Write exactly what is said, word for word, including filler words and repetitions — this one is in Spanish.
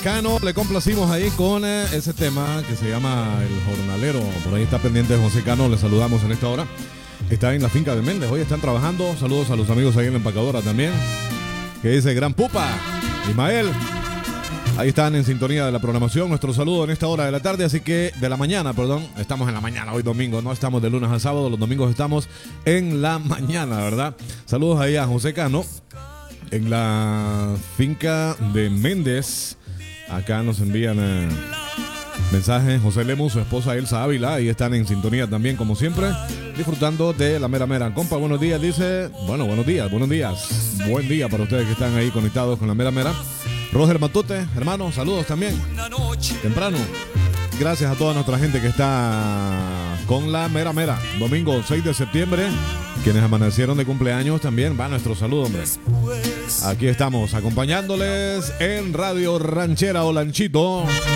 Cano. Le complacimos ahí con eh, ese tema que se llama El Jornalero. Por ahí está pendiente José Cano. Le saludamos en esta hora. Está en la finca de Méndez. Hoy están trabajando. Saludos a los amigos ahí en la empacadora también. Que dice Gran Pupa, Ismael. Ahí están en sintonía de la programación. Nuestro saludo en esta hora de la tarde, así que de la mañana, perdón. Estamos en la mañana hoy domingo, no estamos de lunes a sábado. Los domingos estamos en la mañana, ¿verdad? Saludos ahí a José Cano en la finca de Méndez. Acá nos envían eh, mensajes José Lemus, su esposa Elsa Ávila. Ahí están en sintonía también, como siempre, disfrutando de la mera mera. Compa, buenos días, dice. Bueno, buenos días, buenos días. Buen día para ustedes que están ahí conectados con la mera mera. Roger Matute, hermano, saludos también. Temprano. Gracias a toda nuestra gente que está con la mera mera. Domingo seis de septiembre. Quienes amanecieron de cumpleaños también. Va nuestro saludo, hombre. Aquí estamos acompañándoles en Radio Ranchera o Lanchito.